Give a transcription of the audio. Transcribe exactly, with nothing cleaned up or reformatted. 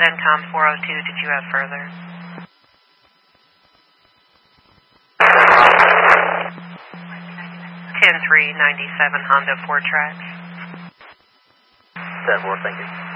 Encom four oh two, did you have further? ten three ninety-seven Honda four tracks. ten four, thank you.